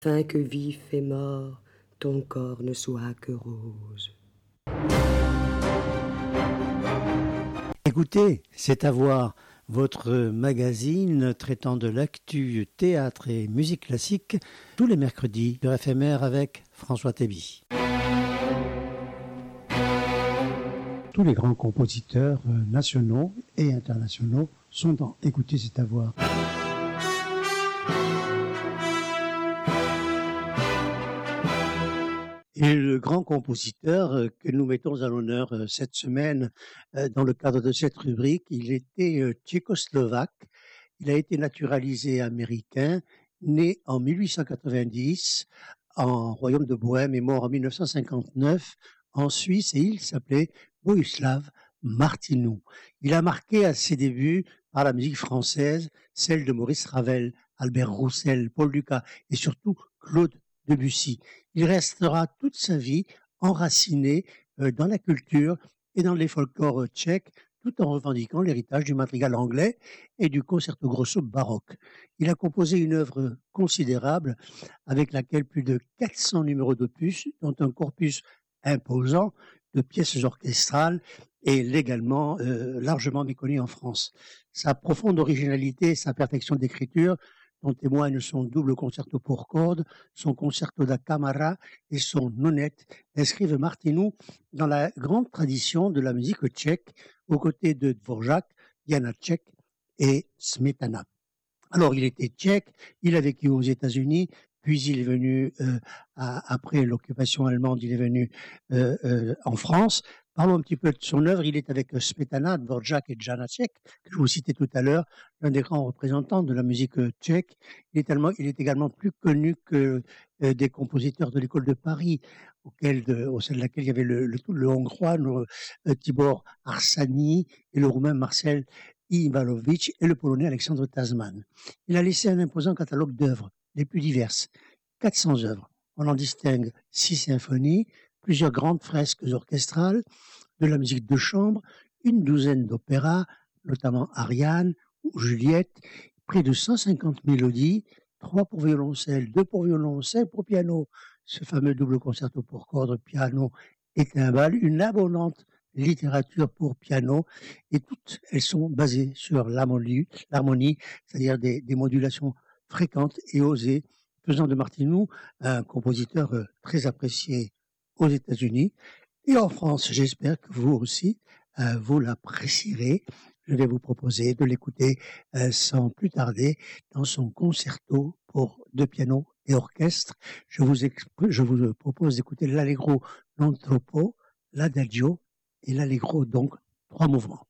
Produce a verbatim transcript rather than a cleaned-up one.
Afin que vif et mort, ton corps ne soit que rose. Écoutez, c'est à voir votre magazine traitant de l'actu théâtre et musique classique tous les mercredis sur F M R avec François Théby. Tous les grands compositeurs nationaux et internationaux sont dans Écoutez, c'est à voir. Et le grand compositeur que nous mettons à l'honneur cette semaine dans le cadre de cette rubrique, il était tchécoslovaque, il a été naturalisé américain, né en mille huit cent quatre-vingt-dix en Royaume de Bohême et mort en mille neuf cent cinquante-neuf en Suisse, et il s'appelait Bohuslav Martinou. Il a marqué à ses débuts par la musique française, celle de Maurice Ravel, Albert Roussel, Paul Dukas et surtout Claude Debussy. Il restera toute sa vie enraciné euh, dans la culture et dans les folklores tchèques, tout en revendiquant l'héritage du madrigal anglais et du concerto grosso baroque. Il a composé une œuvre considérable avec laquelle plus de quatre cents numéros d'opus, dont un corpus imposant de pièces orchestrales et légalement euh, largement méconnu en France. Sa profonde originalité et sa perfection d'écriture dont témoigne son double concerto pour cordes, son concerto da camara et son nonette, inscrivent Martinou dans la grande tradition de la musique tchèque, aux côtés de Dvořák, Janáček et Smetana. Alors, il était tchèque, il a vécu aux États-Unis, puis il est venu, euh, à, après l'occupation allemande, il est venu euh, euh, en France. Parlons un petit peu de son œuvre. Il est avec Smetana, Dvořák et Janáček, que je vous citais tout à l'heure, l'un des grands représentants de la musique tchèque. Il est, tellement, il est également plus connu que euh, des compositeurs de l'école de Paris, auquel de, au sein de laquelle il y avait le, le, le hongrois le, euh, Tibor Arsani et le roumain Marcel Ivanovic et le polonais Alexandre Tasman. Il a laissé un imposant catalogue d'œuvres, les plus diverses, quatre cents œuvres. On en distingue six symphonies, plusieurs grandes fresques orchestrales, de la musique de chambre, une douzaine d'opéras, notamment Ariane ou Juliette, près de cent cinquante mélodies, trois pour violoncelle, deux pour violon, cinq pour piano, ce fameux double concerto pour cordes, piano et timbales, une abondante littérature pour piano, et toutes elles sont basées sur l'harmonie, l'harmonie, c'est-à-dire des, des modulations fréquentes et osées, faisant de Martinou un compositeur très apprécié aux États-Unis et en France. J'espère que vous aussi, euh, vous l'apprécierez. Je vais vous proposer de l'écouter euh, sans plus tarder dans son concerto pour deux pianos et orchestre. Je vous, exp- je vous propose d'écouter l'Allegro non troppo, l'Adagio et l'Allegro, donc trois mouvements.